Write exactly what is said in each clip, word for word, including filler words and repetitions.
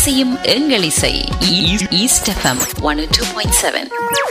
இசையும் எங்கள் இசை. East FM one two point seven.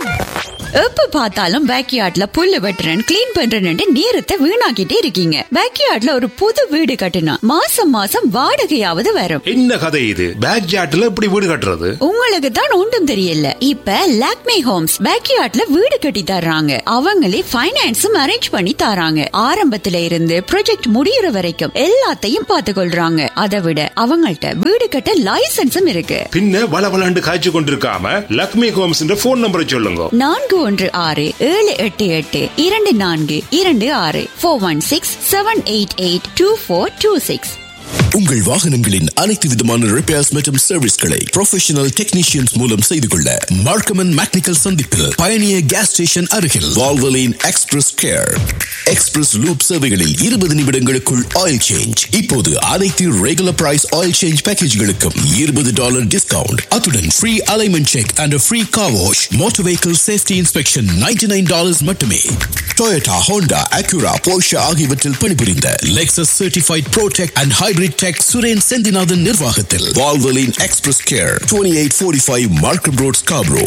எப்ப பார்த்தாலும் பேக்யார்ட்ல புல்லு வெட்டுறேன் கிளீன் பண்றேன்னு நேரத்தை வீணாக்கிட்டே இருக்கீங்க. பேக்யார்ட்ல ஒரு புது வீடு கட்டினா மாசம் மாசம் வாடகையாவது வரும். என்ன கதை இது? பேக்யார்ட்ல எப்படி வீடு கட்டுறது? உங்களுக்கு தான் ஒன்றும் தெரியல. இப்ப லாக்மே ஹோம்ஸ் பேக்யார்ட்ல வீடு கட்டி தர்றாங்க. அவங்களே பைனான்ஸும் அரேஞ்ச் பண்ணி தராங்க. ஆரம்பத்துல இருந்து ப்ராஜெக்ட் முடியற வரைக்கும் எல்லாத்தையும் பார்த்து கொள்றாங்க. அதை விட அவங்கள்ட்ட வீடு கட்ட லைசன்ஸும் இருக்கு. பின்ன வளவளாண்டு காய்ச்சி கொண்டிருக்காம லாக்மே ஹோம்ஸ் போன் நம்பரை சொல்லுங்க. நான்கு ஒன்று ஆறு ஏழு எட்டு எட்டு இரண்டு நான்கு இரண்டு ஆறு four one six seven eight eight two four two six. உங்கள் வாகனங்களின் அனைத்து விதமான ரிப்பேர்ஸ் மற்றும் சர்வீஸ்களை ப்ரொஃபஷனல் டெக்னீஷியன்ஸ் மூலம் செய்து கொள்ள மார்க்கம் அண்ட் மெக்கானிக்கல் சந்திப்பில் பயணியர் கேஸ் ஸ்டேஷன் அருகில் Valvoline express care. Express loop சேவைகளில் இருபது நிமிடங்களுக்குள் ஆயில் சேஞ்ச். இப்போது அனைத்து ரெகுலர் பிரைஸ் ஆயில் சேஞ்ச் பேக்கேஜ்களுக்கும் இருபது டாலர் டிஸ்கவுண்ட். அத்துடன் free alignment check and free car wash. Motor vehicle safety inspection ninety nine dollars மட்டுமே. டொயோட்டா, ஹோண்டா, அக்யூரா, போர்ஷே ஆகியவற்றில் பணிபுரிந்த Lexus certified pro tech and hybrid tech Suren Senthinathan நிர்வாகத்தில் Valvoline express care, twenty-eight forty-five மார்க்கம் road, Scarborough.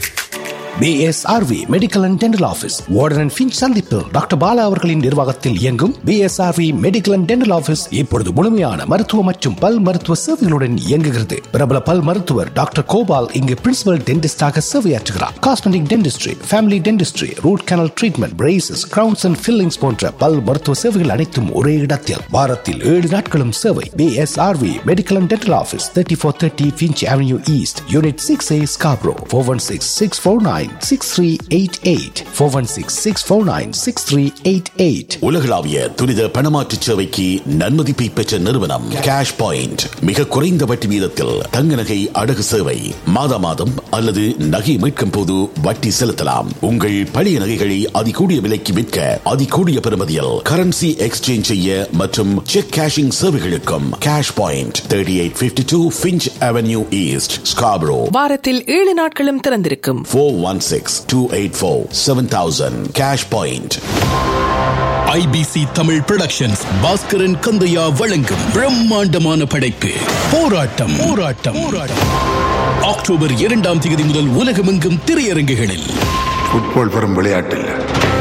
B S R V medical and dental office warden and Finch சந்திப்பு doctor Bala அவர்களின் நிர்வாகத்தில் இயங்கும் B S R V medical and dental office இப்பொழுது முழுமையான மருத்துவ மற்றும் பல் மருத்துவ சேவைகளுடன் இயங்குகிறது. பிரபல பல் மருத்துவர் டாக்டர் கோபால் இங்கு principal டென்டிஸ்டாக சேவையாற்றுகிறார். Cosmetic dentistry, family dentistry, root canal treatment, braces, crowns and fillings போன்ற பல் மருத்துவ சேவைகள் அனைத்தும் ஒரே இடத்தில் வாரத்தில் ஏழு நாட்களும் சேவை. B S R V medical and dental office thirty-four thirty Finch Avenue East, Unit six A, Scarborough. four one six, six four nine, six three eight eight. four one six, six four nine, six three eight eight. உலகளாவிய துரித பணமாற்று சேவைக்கு நன்மதிப்பை பெற்ற நிறுவனம் cash point. மிக குறைந்த வட்டி வீதத்தில் தங்க நகை அடகு சேவை. மாதா மாதம் அல்லது நகை மீட்கும் போது வட்டி செலுத்தலாம். உங்கள் பழைய நகைகளை அதிகூடிய விலைக்கு விற்க அதிகூடிய பெறுமதியில் கரன்சி எக்ஸ்சேஞ்ச் செய்ய மற்றும் check cashing சேவைகளுக்கும் cash point thirty-eight fifty-two Finch Avenue East, Scarborough. வாரத்தில் ஏழு நாட்களும் திறந்திருக்கும். four one six, two eight four, seven thousand Cash Point. I B C Tamil productions Bhaskaran Kandaiah வழங்கும் பிரம்மாண்டமான படைப்பு போராட்டம் போராட்டம் போராட்டம். அக்டோபர் இரண்டாம் தேதி முதல் உலகமெங்கும் திரையரங்குகளில். ஃபுட்பால் வெறும் விளையாட்டு இல்ல,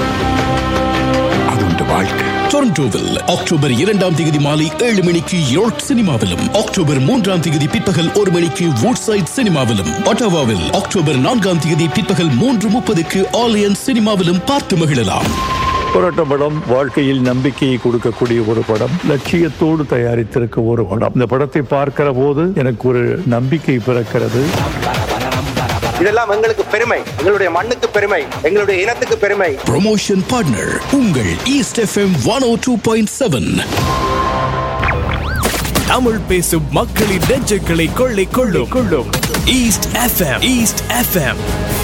அது உங்க வாழ்க்கை. டொரண்டோவில் அக்டோபர் இரண்டாம் தேதி மாலை ஏழு மணிக்கு யோர்க் சினிமாவிலும், அக்டோபர் மூன்றாம் தேதி பிற்பகல் ஒரு மணிக்கு வூட்சைட் சினிமாவிலும், ஒட்டாவாவில் அக்டோபர் நான்காம் தேதி பிற்பகல் மூன்று முப்பதுக்கு ஆலியன் சினிமாவிலும் பார்த்து மகிழலாம். போராட்ட படம் வாழ்க்கையில் நம்பிக்கையை கொடுக்கக்கூடிய ஒரு படம், லட்சியத்தோடு தயாரித்திருக்க ஒரு படம். இந்த படத்தை பார்க்கிற போது எனக்கு ஒரு நம்பிக்கை பிறக்கிறது. இதெல்லாம் எங்களுக்கு பெருமை, எங்களுடைய மண்ணுக்கு பெருமை, எங்களுடைய இனத்துக்கு பெருமை. ப்ரமோஷன் பார்ட்னர் உங்கள் east FM one oh two point seven. Tamil பேசும் மக்களின் நெஞ்சங்களை கொள்ளை கொள்ளும் கொள்ளும் ஈஸ்ட் எஃப்எம். East FM